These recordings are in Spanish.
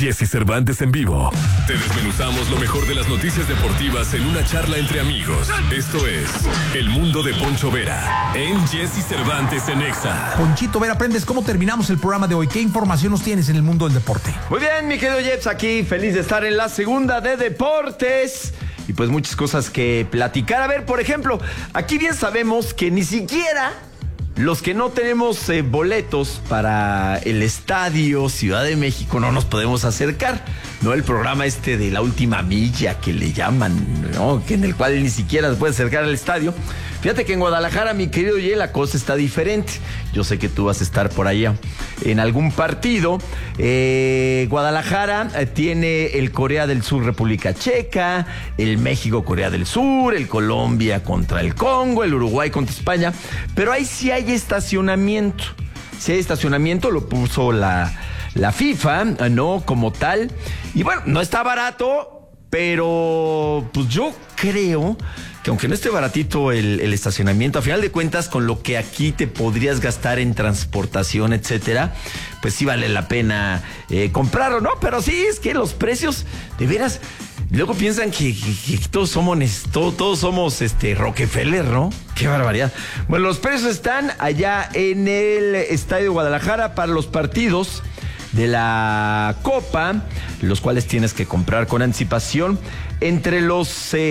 Jesse Cervantes en vivo. Te desmenuzamos lo mejor de las noticias deportivas en una charla entre amigos. Esto es El Mundo de Poncho Vera en Jesse Cervantes en Exa. Ponchito Vera, aprendes cómo terminamos el programa de hoy. ¿Qué información nos tienes en el mundo del deporte? Muy bien, mi querido Jeps, aquí feliz de estar en la segunda de deportes. Y pues muchas cosas que platicar. A ver, por ejemplo, aquí bien sabemos que ni siquiera los que no tenemos boletos para el Estadio Ciudad de México no nos podemos acercar, ¿no? El programa de la última milla que le llaman, ¿no? Que en el cual ni siquiera se puede acercar al estadio. Fíjate que en Guadalajara, mi querido Ye, la cosa está diferente. Yo sé que tú vas a estar por allá en algún partido. Guadalajara tiene el Corea del Sur, República Checa, el México, Corea del Sur, el Colombia contra el Congo, el Uruguay contra España. Pero ahí sí hay estacionamiento. Sí hay estacionamiento, lo puso la FIFA, ¿no? Como tal. Y bueno, no está barato, pero pues yo creo que aunque no esté baratito el estacionamiento, a final de cuentas, con lo que aquí te podrías gastar en transportación, etcétera, pues sí vale la pena comprarlo, ¿no? Pero sí, es que los precios, de veras, luego piensan que todos somos Rockefeller, ¿no? Qué barbaridad. Bueno, los precios están allá en el Estadio de Guadalajara para los partidos de la Copa, los cuales tienes que comprar con anticipación, entre los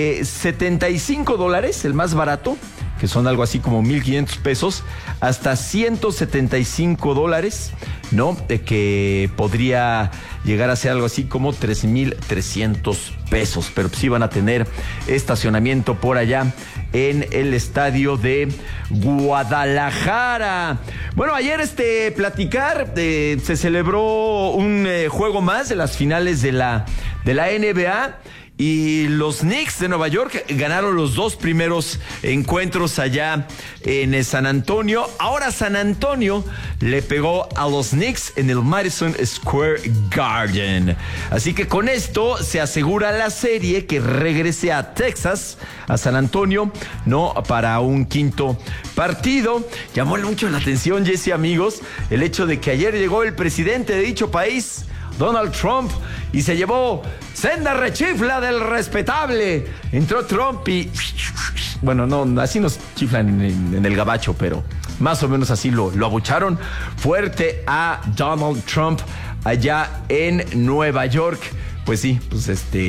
$75, el más barato, que son algo así como 1,500 pesos, hasta $175, ¿no? Que podría llegar a ser algo así como 3,300 pesos, pero sí van a tener estacionamiento por allá en el estadio de Guadalajara. Bueno, ayer platicar, se celebró un juego más de las finales de la NBA. Y los Knicks de Nueva York ganaron los dos primeros encuentros allá en San Antonio. Ahora San Antonio le pegó a los Knicks en el Madison Square Garden. Así que con esto se asegura la serie que regrese a Texas, a San Antonio, ¿no? Para un quinto partido. Llamó mucho la atención, Jesse, amigos, el hecho de que ayer llegó el presidente de dicho país, Donald Trump, y se llevó senda rechifla del respetable. Entró Trump y... Bueno, no, así nos chiflan en el gabacho, pero más o menos así lo abucharon fuerte a Donald Trump allá en Nueva York. Pues sí, pues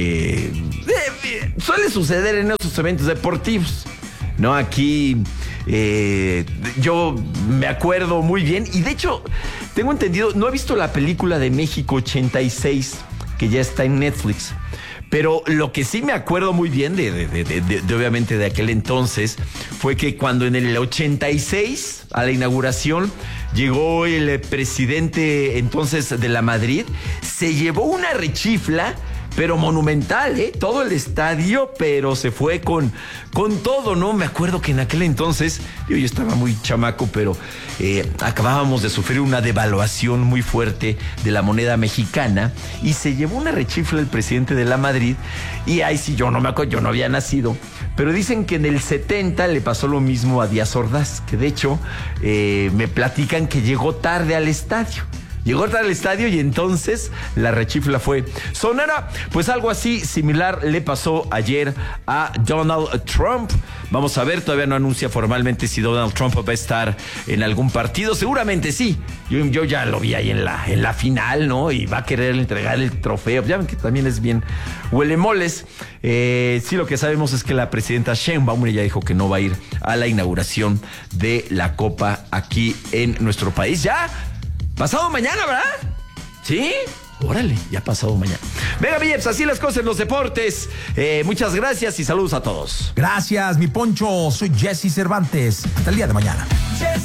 suele suceder en esos eventos deportivos, ¿no? Aquí yo me acuerdo muy bien, y de hecho tengo entendido, no he visto la película de México 86, que ya está en Netflix, pero lo que sí me acuerdo muy bien de obviamente de aquel entonces fue que cuando en el 86 a la inauguración llegó el presidente entonces de la Madrid, se llevó una rechifla pero monumental, todo el estadio, pero se fue con todo, ¿no? Me acuerdo que en aquel entonces, yo estaba muy chamaco, pero acabábamos de sufrir una devaluación muy fuerte de la moneda mexicana, y se llevó una rechifla el presidente de la Madrid, y ahí sí, yo no me acuerdo, yo no había nacido, pero dicen que en el 70 le pasó lo mismo a Díaz Ordaz, que de hecho me platican que llegó tarde al estadio. Llegó tarde al estadio y entonces la rechifla fue sonora. Pues algo así similar le pasó ayer a Donald Trump. Vamos a ver, todavía no anuncia formalmente si Donald Trump va a estar en algún partido. Seguramente sí. Yo ya lo vi ahí en la final, ¿no? Y va a querer entregar el trofeo. Ya ven que también es bien huele moles. Sí, lo que sabemos es que la presidenta Sheinbaum ya dijo que no va a ir a la inauguración de la Copa aquí en nuestro país. Ya pasado mañana, ¿verdad? ¿Sí? Órale, ya pasado mañana. Venga, Villeps, así las cosas en los deportes. Muchas gracias y saludos a todos. Gracias, mi Poncho. Soy Jesse Cervantes. Hasta el día de mañana.